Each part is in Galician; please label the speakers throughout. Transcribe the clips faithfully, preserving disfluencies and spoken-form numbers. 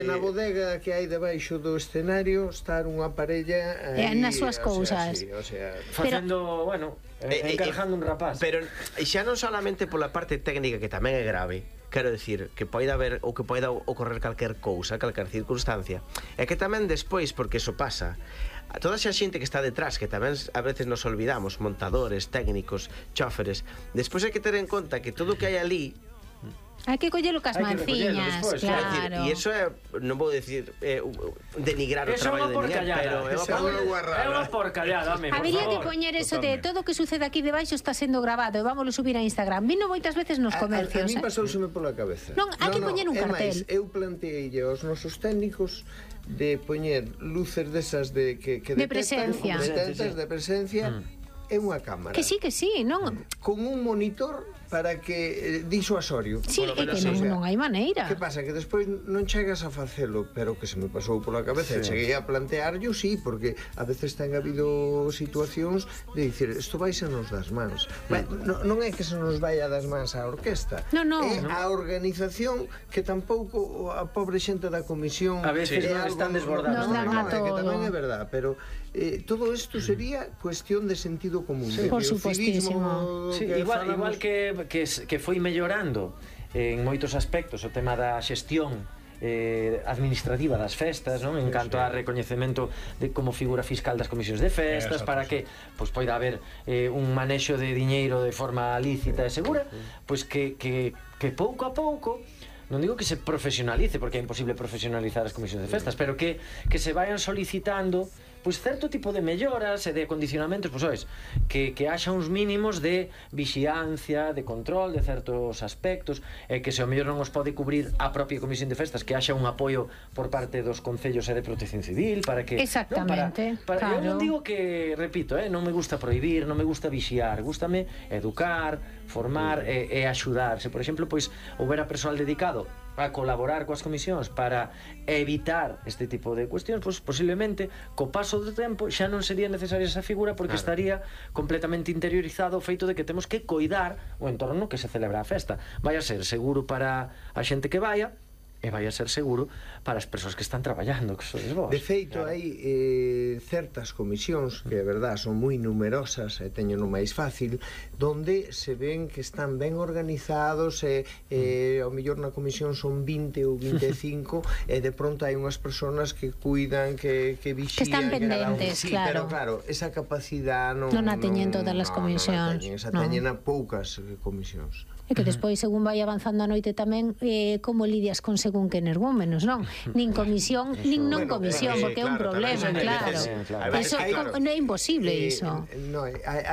Speaker 1: Na bodega que hai debaixo do escenario estar unha parella aí,
Speaker 2: nas súas cousas,
Speaker 1: sí, o sea,
Speaker 3: facendo, bueno, eh, encargando un rapaz.
Speaker 4: Pero xa non solamente pola parte técnica, que tamén é grave, quero decir, que poida haber ou que poida ocorrer calquer cousa, calquer circunstancia, é que tamén despois, porque eso pasa, a toda esa xente que está detrás, que tamén a veces nos olvidamos, montadores, técnicos, choferes, despois hai que ter en conta que todo o que hai ali
Speaker 2: hai que collelo cas manciñas,
Speaker 4: despois,
Speaker 2: claro.
Speaker 4: E iso é, non vou decir eh, denigrar o traballo de ninguén, pero é
Speaker 3: unha porcallada.
Speaker 2: Habería que poñer eso de todo o que sucede aquí debaixo está sendo grabado e vámoslo subir a Instagram. Vino moitas veces nos comercios.
Speaker 1: A, a, a mí pasouseme pola cabeza.
Speaker 2: Non, hai que poñer un cartel.
Speaker 1: Eu planteei aos nosos técnicos de poñer luces desas de que, que
Speaker 2: de presencia,
Speaker 1: de presencia é unha cámara.
Speaker 2: Que sí, que sí, non?
Speaker 1: Con un monitor para que eh, disuasorio.
Speaker 2: Sí, é que non, non hai maneira.
Speaker 1: Que pasa? Que despois non chegas a facelo, pero que se me pasou pola cabeza, sí. Cheguei a plantearlo, sí, porque a veces ten habido situacións de dicir, isto vai se nos das mans. Mm. Non, non é que se nos vai a das mans a orquesta,
Speaker 2: no, no.
Speaker 1: é a organización que tampouco a pobre xente da comisión
Speaker 3: a veces
Speaker 1: sí.
Speaker 3: non están desbordados.
Speaker 2: No,
Speaker 1: no, no,
Speaker 2: no,
Speaker 1: é que tamén é verdad, pero eh, todo isto sería cuestión de sentido común.
Speaker 2: Sí, por supostísimo.
Speaker 3: Sí, igual, igual que Que, que foi mellorando en moitos aspectos o tema da xestión eh, administrativa das festas, non? En canto a recoñecemento de como figura fiscal das comisións de festas, para que pois poida haber eh, un manexo de diñeiro de forma lícita e segura, pois que, que, que pouco a pouco, non digo que se profesionalice, porque é imposible profesionalizar as comisións de festas, pero que, que se vayan solicitando pois certo tipo de melloras e de acondicionamentos, pois ois, que, que haxa uns mínimos de vixiancia, de control de certos aspectos, e que se o mellor non os pode cubrir a propia comisión de festas, que haxa un apoio por parte dos concellos e de protección civil, para que...
Speaker 2: Exactamente,
Speaker 3: non, para, para,
Speaker 2: claro.
Speaker 3: Eu non digo que, repito, eh, non me gusta prohibir, non me gusta vixiar, gústame educar, formar e, e axudar. Se, por exemplo, pois, houbera persoal dedicado a colaborar coas comisións para evitar este tipo de cuestións, pois posiblemente co paso do tempo xa non sería necesaria esa figura, porque claro, estaría completamente interiorizado o feito de que temos que coidar o entorno que se celebra a festa. Vai a ser seguro para a xente que vaya e vai a ser seguro para as persoas que están traballando, que sois vos.
Speaker 1: De feito, claro, hai eh, certas comisións que, de verdad, son moi numerosas e teño no máis fácil, donde se ven que están ben organizados e, eh, ao mellor na comisión son vinte ou vinte e cinco e de pronto hai unhas persoas que cuidan, que, que vixían,
Speaker 2: que están pendentes,
Speaker 1: sí,
Speaker 2: claro.
Speaker 1: Pero claro, esa capacidade non,
Speaker 2: non a teñen todas as
Speaker 1: no,
Speaker 2: comisións,
Speaker 1: non teñen, esa
Speaker 2: no.
Speaker 1: teñen a poucas comisións.
Speaker 2: E que despois, según vai avanzando a noite tamén, eh, como lidias con según que energúmenos, non? Nin comisión, eso, nin non bueno, comisión, eh, porque é un claro, problema, claro. Veces, claro. Eso é claro. Non é imposible, eh, iso.
Speaker 1: No,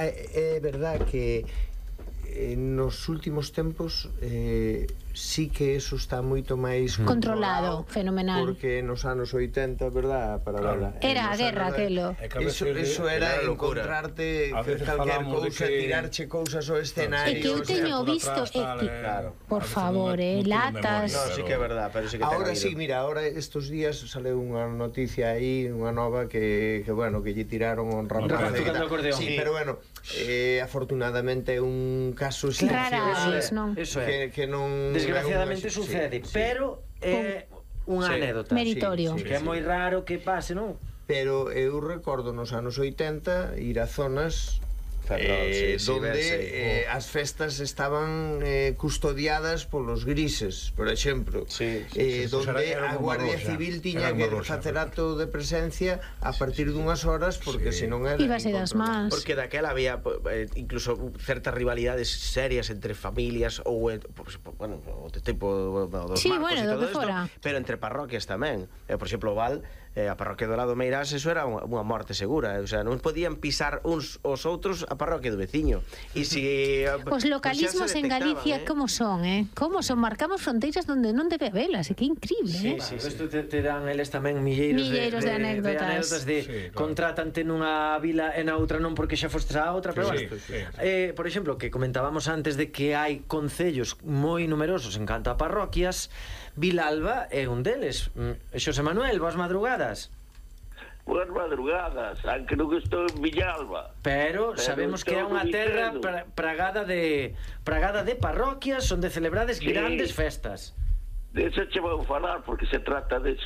Speaker 1: é verdad que eh, nos últimos tempos eh, sí que eso está moito máis
Speaker 2: controlado, fenomenal.
Speaker 1: Porque nos anos oitenta, verdad, para claro.
Speaker 2: Era a guerra aquelo.
Speaker 1: Eso, eso era encontrarte calquer cousa, que... tirarche cousas ao escenario.
Speaker 2: E que eu teño visto, e que, claro, por favor, eh, latas.
Speaker 4: No, sí que é verdad, pero sí que
Speaker 1: ahora sí, mira, ahora estos días sale unha noticia aí, unha nova que, que bueno, que lle tiraron un rapaz. Sí, pero bueno, eh, afortunadamente un caso
Speaker 2: raras, non?
Speaker 3: Eso
Speaker 1: que,
Speaker 3: é.
Speaker 1: que non
Speaker 3: desgraciadamente sucede, sí, pero é unha sí, anécdota
Speaker 2: meritorio,
Speaker 3: sí, sí, que é moi raro que pase, non?
Speaker 1: Pero eu recordo nos anos oitenta ir a zonas Eh, sí, donde sí, eh, oh. as festas estaban eh, custodiadas polos grises, por exemplo, sí, sí,
Speaker 5: sí,
Speaker 1: eh,
Speaker 5: sí,
Speaker 1: donde a Guardia Civil tiña que facer acto de presencia a partir dunhas horas, porque sí, senón era
Speaker 2: ibase das más.
Speaker 4: Porque daquela había eh, incluso certas rivalidades serias entre familias ou eh, bueno, o tipo dos
Speaker 2: sí,
Speaker 4: marcos
Speaker 2: bueno,
Speaker 4: e todo
Speaker 2: isto, fora.
Speaker 4: Pero entre parroquias tamén. Eh, por exemplo, Val, eh, a parroquia do lado Meirás, eso era unha, unha morte segura, o sea, non podían pisar uns os outros a parroquia do veciño. E si
Speaker 2: os localismos en Galicia, eh? como son, eh? Como son, marcamos fronteiras onde non debe habelas, e que increíble,
Speaker 3: sí,
Speaker 2: eh?
Speaker 3: Sí, sí, isto te, te dan eles tamén milleiros,
Speaker 2: milleiros de, de, de anécdotas,
Speaker 3: de, anécdotas de sí, claro, contratante nunha vila e na outra non porque xa fostes a outra, pero sí, bueno, sí, sí. Eh, por exemplo, que comentábamos antes de que hai concellos moi numerosos en canto a parroquias, Vilalba é un deles. Xosé Manuel, boas madrugadas.
Speaker 6: Boas madrugadas, aunque non estou en Villalba.
Speaker 3: Pero, pero sabemos que é unha terra pra, pragada de pragada de parroquias onde celebrades sí, grandes festas.
Speaker 6: De eso che vou falar, porque se trata de eso.